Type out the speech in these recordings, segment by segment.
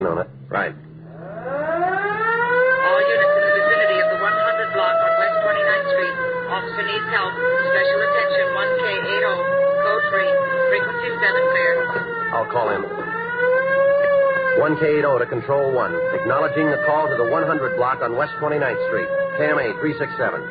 on it. Right. All units in the vicinity of the 100 block on West 29th Street. Officer needs help. Special attention 1K80. Code 3. Frequency 7 clear. I'll call in. 1K80 to Control 1. Acknowledging the call to the 100 block on West 29th Street. KMA 367.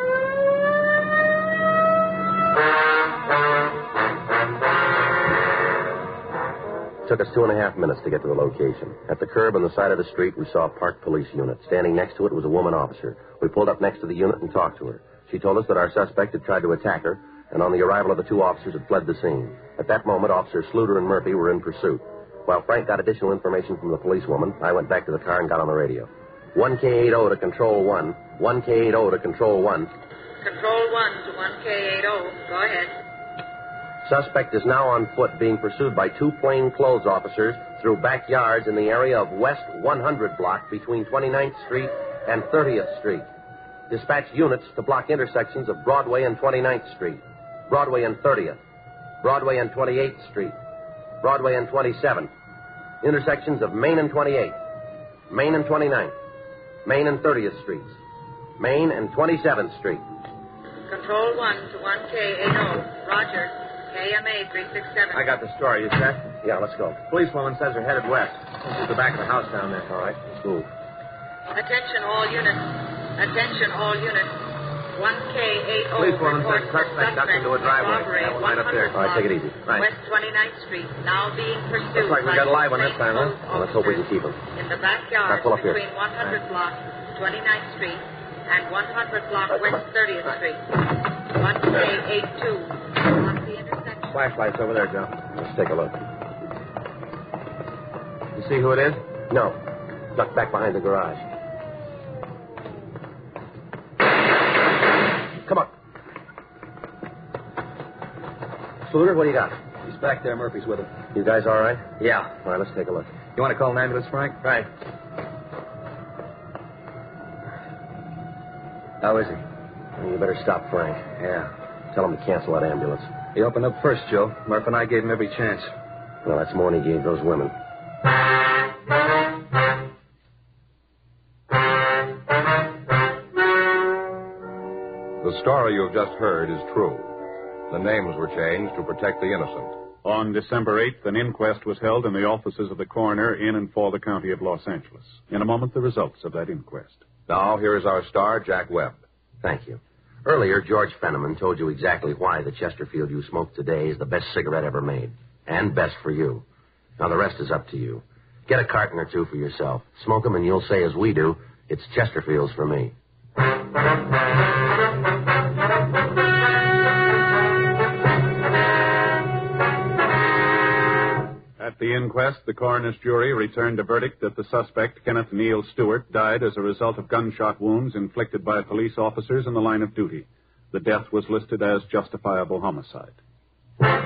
Took us 2.5 minutes to get to the location. At the curb on the side of the street, we saw a parked police unit. Standing next to it was a woman officer. We pulled up next to the unit and talked to her. She told us that our suspect had tried to attack her, and on the arrival of the two officers had fled the scene. At that moment, Officers Sluter and Murphy were in pursuit. While Frank got additional information from the policewoman, I went back to the car and got on the radio. 1K80 to Control 1. 1K80 to Control 1. Control 1 to 1K80. Go ahead. Suspect is now on foot being pursued by two plainclothes officers through backyards in the area of West 100 block between 29th Street and 30th Street. Dispatch units to block intersections of Broadway and 29th Street, Broadway and 30th, Broadway and 28th Street, Broadway and 27th, intersections of Main and 28th, Main and 29th, Main and 30th Streets, Main and 27th Street. Control 1 to 1K80. Roger. KMA 367. I got the story. You set? Yeah, let's go. Policewoman says they're headed west. This is the back of the house down there. All right, let's move. Attention all units. Attention all units. 1K80. Policewoman says suspect ducked into a driveway. That one right up there. All right, take it easy. Right. West 29th Street. Now being pursued. Looks like we got a live one this time, huh? Well, let's hope we can keep him. In the backyard Now, pull up here. between 100 block 29th Street and 100 block West 30th Street. 1K82. On the intersection. Flashlight's over there, Joe. Let's take a look. You see who it is? No. Ducked back behind the garage. Come on. Sluter, what do you got? He's back there. Murphy's with him. You guys all right? Yeah. All right, let's take a look. You want to call an ambulance, Frank? Right. How is he? Well, you better stop Frank. Yeah. Tell him to cancel that ambulance. He opened up first, Joe. Murph and I gave him every chance. Well, that's more than he gave those women. The story you have just heard is true. The names were changed to protect the innocent. On December 8th, an inquest was held in the offices of the coroner in and for the county of Los Angeles. In a moment, the results of that inquest. Now, here is our star, Jack Webb. Thank you. Earlier, George Fenneman told you exactly why the Chesterfield you smoked today is the best cigarette ever made. And best for you. Now, the rest is up to you. Get a carton or two for yourself. Smoke them and you'll say, as we do, it's Chesterfields for me. At the inquest, the coroner's jury returned a verdict that the suspect, Kenneth Neil Stewart, died as a result of gunshot wounds inflicted by police officers in the line of duty. The death was listed as justifiable homicide.